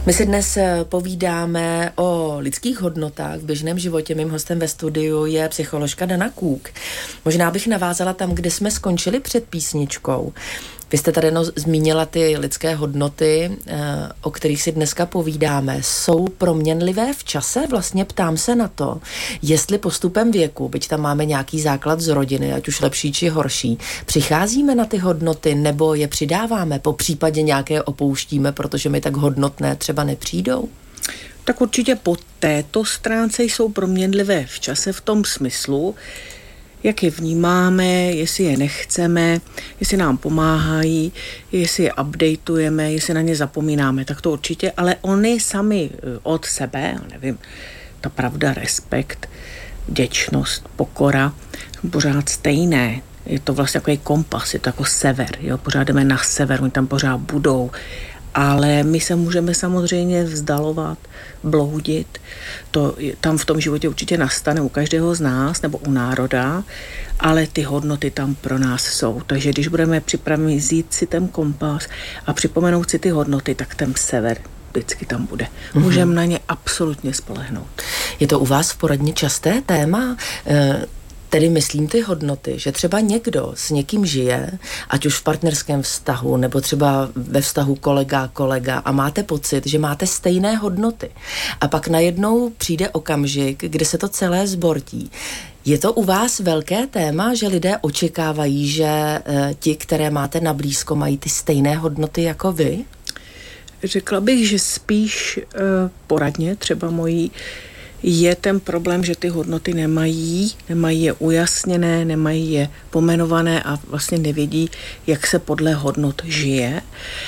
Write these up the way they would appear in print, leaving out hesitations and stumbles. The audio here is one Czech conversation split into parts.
My si dnes povídáme o lidských hodnotách v běžném životě. Mým hostem ve studiu je psycholožka Dana Kůk. Možná bych navázala tam, kde jsme skončili před písničkou. Vy jste tady zmínila ty lidské hodnoty, o kterých si dneska povídáme. Jsou proměnlivé v čase? Vlastně ptám se na to, jestli postupem věku, byť tam máme nějaký základ z rodiny, ať už lepší či horší, přicházíme na ty hodnoty nebo je přidáváme, po případě nějaké opouštíme, protože mi tak hodnotné třeba nepřijdou? Tak určitě po této stránce jsou proměnlivé v čase v tom smyslu, jak je vnímáme, jestli je nechceme, jestli nám pomáhají, jestli je updateujeme, jestli na ně zapomínáme, tak to určitě, ale oni sami od sebe, nevím, ta pravda, respekt, vděčnost, pokora, pořád stejné. Je to vlastně takový kompas, je to jako sever, jo? Pořád jdeme na sever, oni tam pořád budou, ale my se můžeme samozřejmě vzdalovat, bloudit. To tam v tom životě určitě nastane u každého z nás nebo u národa, ale ty hodnoty tam pro nás jsou. Takže když budeme připraveni vzít si ten kompas a připomenout si ty hodnoty, tak ten sever vždycky tam bude. Můžeme na ně absolutně spolehnout. Je to u vás v poradně časté téma? Tedy myslím ty hodnoty, že třeba někdo s někým žije, ať už v partnerském vztahu, nebo třeba ve vztahu kolega a máte pocit, že máte stejné hodnoty. A pak najednou přijde okamžik, kdy se to celé zbortí. Je to u vás velké téma, že lidé očekávají, že ti, které máte na blízko, mají ty stejné hodnoty jako vy? Řekla bych, že spíš poradně třeba mojí je ten problém, že ty hodnoty nemají je ujasněné, nemají je pomenované a vlastně nevědí, jak se podle hodnot žije.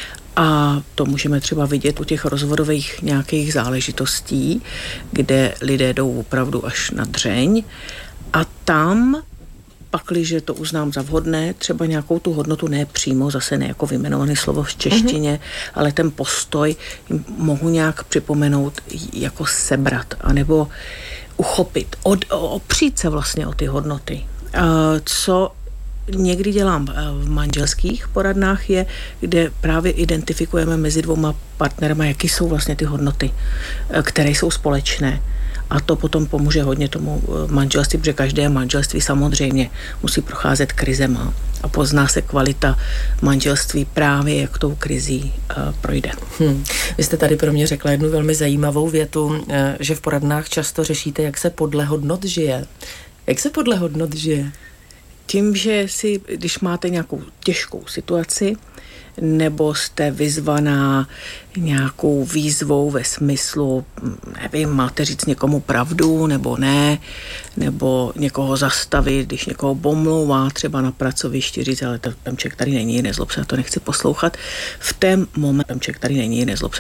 A to můžeme třeba vidět u těch rozvodových nějakých záležitostí, kde lidé jdou opravdu až na dřeň a tam pakliže to uznám za vhodné, třeba nějakou tu hodnotu ne přímo, zase ne jako vyjmenované slovo v češtině, ale ten postoj jim mohu nějak připomenout, jako sebrat, anebo uchopit, opřít se vlastně o ty hodnoty. Co někdy dělám v manželských poradnách je, kde právě identifikujeme mezi dvouma partnerama, jaký jsou vlastně ty hodnoty, které jsou společné. A to potom pomůže hodně tomu manželství, protože každé manželství samozřejmě musí procházet krizema a pozná se kvalita manželství právě, jak tou krizí projde. Vy jste tady pro mě řekla jednu velmi zajímavou větu, že v poradnách často řešíte, jak se podle hodnot žije. Jak se podle hodnot žije? Tím, že si, když máte nějakou těžkou situaci, nebo jste vyzvaná nějakou výzvou ve smyslu, nevím, máte říct někomu pravdu, nebo ne, nebo někoho zastavit, když někoho pomlouvá, třeba na pracovišti říct, ale ten člověk tady není, nezlob se, to nechci poslouchat. V ten moment ten člověk tady není, nezlob